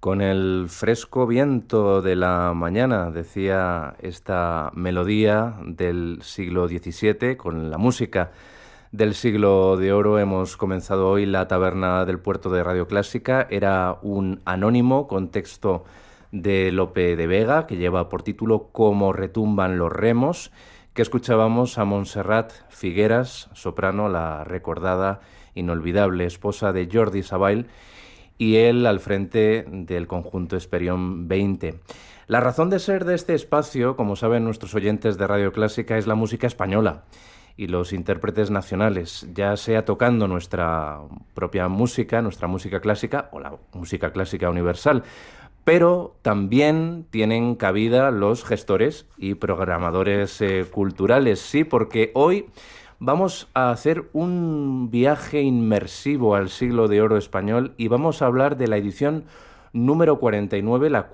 Con el fresco viento de la mañana, decía esta melodía del siglo XVII, con la música del siglo de oro, hemos comenzado hoy la taberna del puerto de Radio Clásica. Era un anónimo con texto de Lope de Vega, que lleva por título Cómo retumban los remos, que escuchábamos a Montserrat Figueras, soprano, la recordada, inolvidable esposa de Jordi Savall, y él al frente del conjunto Esperión 20. La razón de ser de este espacio, como saben nuestros oyentes de Radio Clásica, es la música española y los intérpretes nacionales, ya sea tocando nuestra propia música, nuestra música clásica o la música clásica universal, pero también tienen cabida los gestores y programadores culturales, sí, porque hoy vamos a hacer un viaje inmersivo al siglo de oro español y vamos a hablar de la edición número 49, la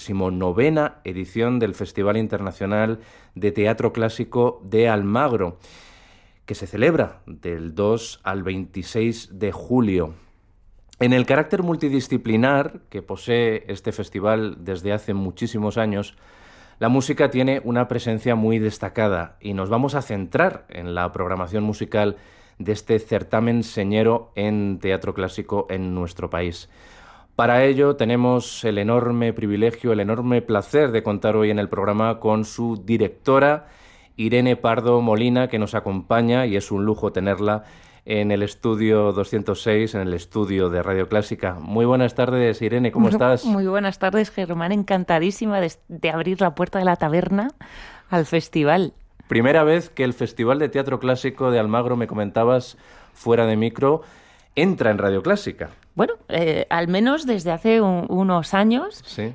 49ª edición del Festival Internacional de Teatro Clásico de Almagro, que se celebra del 2 al 26 de julio. En el carácter multidisciplinar que posee este festival desde hace muchísimos años, la música tiene una presencia muy destacada y nos vamos a centrar en la programación musical de este certamen señero en teatro clásico en nuestro país. Para ello tenemos el enorme privilegio, el enorme placer de contar hoy en el programa con su directora, Irene Pardo Molina, que nos acompaña, y es un lujo tenerla en el estudio 206, en el estudio de Radio Clásica. Muy buenas tardes, Irene, ¿cómo estás? Muy buenas tardes, Germán. Encantadísima de abrir la puerta de la taberna al festival. Primera vez que el Festival de Teatro Clásico de Almagro, me comentabas fuera de micro, entra en Radio Clásica. Bueno, al menos desde hace unos años, sí.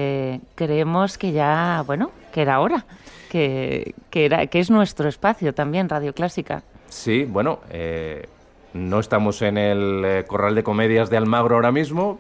Creemos que ya, bueno, que era hora, que es nuestro espacio también, Radio Clásica. Sí, bueno, no estamos en el Corral de Comedias de Almagro ahora mismo,